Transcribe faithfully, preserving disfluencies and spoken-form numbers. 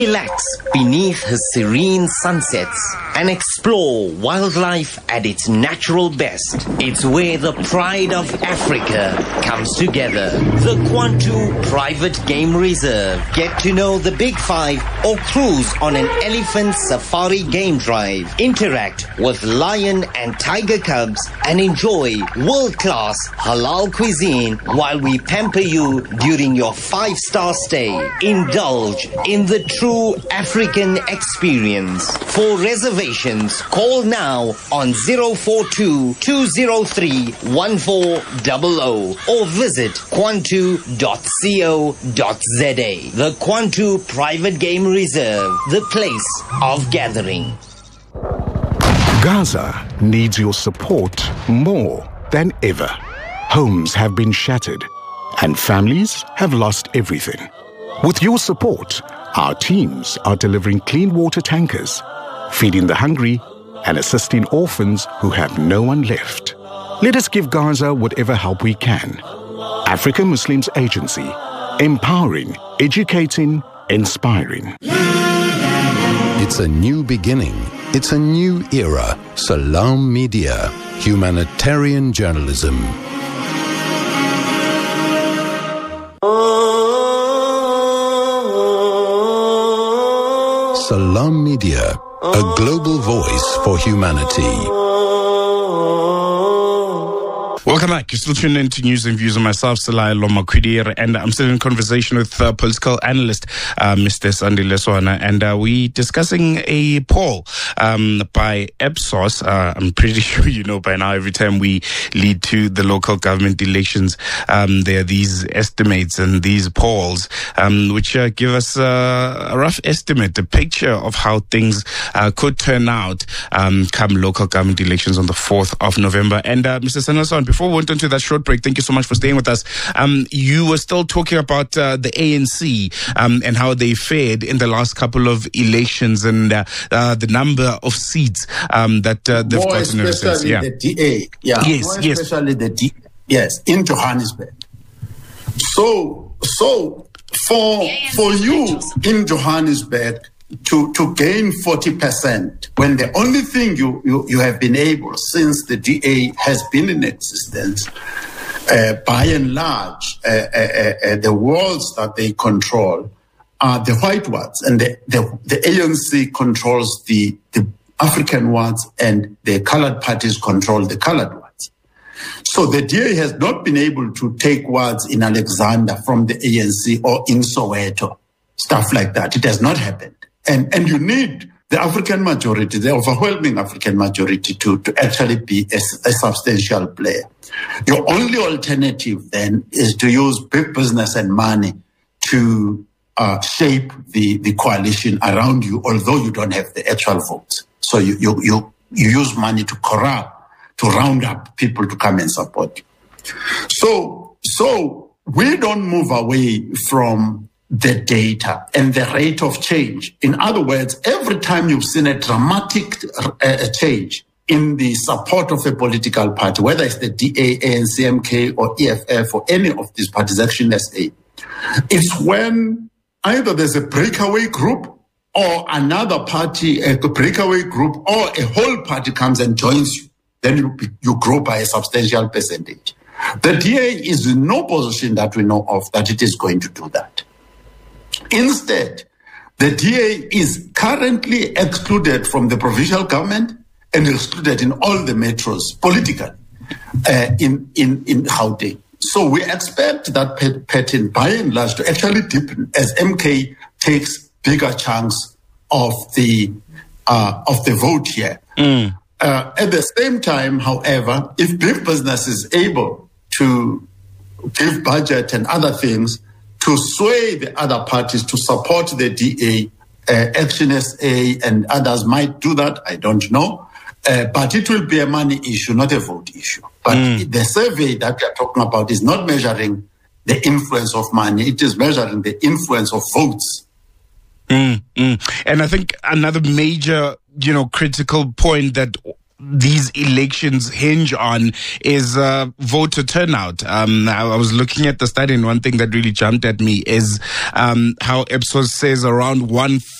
Relax beneath his serene sunsets and explore wildlife at its natural best. It's where the pride of Africa comes together. The Kwantu Private Game Reserve. Get to know the Big Five or cruise on an elephant safari game drive. Interact with lion and tiger cubs and enjoy world-class halal cuisine while we pamper you during your five-star stay. Indulge in the true African experience. For reservations, call now on zero four two, two zero three, one four zero zero or visit kwantu dot co dot za. The Kwantu Private Game Reserve, the place of gathering. Gaza needs your support more than ever. Homes have been shattered and families have lost everything. With your support, our teams are delivering clean water tankers, feeding the hungry, and assisting orphans who have no one left. Let us give Gaza whatever help we can. African Muslims Agency, empowering, educating, inspiring. It's a new beginning. It's a new era. Salam Media, humanitarian journalism. Salam Media, a global voice for humanity. Welcome back. You're still tuned in to News and Views on myself, Salai Lomakwidir, and I'm still in conversation with uh, political analyst uh, Mister Sandile Swana, and uh, we're discussing a poll um, by Ipsos. Uh, I'm pretty sure you know by now, every time we lead to the local government elections, um, there are these estimates and these polls um, which uh, give us uh, a rough estimate, a picture of how things uh, could turn out um, come local government elections on the fourth of November. And uh, Mister Sandile Swana, before we went into that short break, thank you so much for staying with us. Um, you were still talking about uh, the A N C um, and how they fared in the last couple of elections and uh, uh, the number of seats um, that uh, they've more gotten. Especially yeah. the D A. Yeah. Yes, more yes. Especially the D A. Yes, in Johannesburg. So, so for for you in Johannesburg to to gain forty percent when the only thing you, you, you have been able since the D A has been in existence, uh, by and large, uh, uh, uh, the wards that they control are the white wards, and the, the, the A N C controls the, the African wards, and the colored parties control the colored wards. So the D A has not been able to take wards in Alexander from the A N C or in Soweto, stuff like that. It has not happened. And and you need the African majority, the overwhelming African majority, to, to actually be a, a substantial player. Your only alternative then is to use big business and money to uh, shape the, the coalition around you, although you don't have the actual votes. So you, you, you, you use money to corral, to round up people to come and support you. So, so we don't move away from the data and the rate of change. In other words, every time you've seen a dramatic uh, change in the support of a political party, whether it's the D A, A N C M K, or E F F, or any of these parties, Action S A, it's when either there's a breakaway group or another party, a breakaway group, or a whole party comes and joins you. Then you, you grow by a substantial percentage. The D A is in no position that we know of that it is going to do that. Instead, the D A is currently excluded from the provincial government and excluded in all the metros politically uh, in, in, in Gauteng. So we expect that pattern by and large to actually deepen as M K takes bigger chunks of the uh, of the vote here. Mm. Uh, at the same time, however, if big business is able to give budget and other things to sway the other parties to support the D A, uh, Action S A and others might do that, I don't know. Uh, but it will be a money issue, not a vote issue. But mm. the survey that we are talking about is not measuring the influence of money. It is measuring the influence of votes. Mm, mm. And I think another major, you know, critical point that these elections hinge on is uh, voter turnout. Um, I, I was looking at the study, and one thing that really jumped at me is um, how Ipsos says around one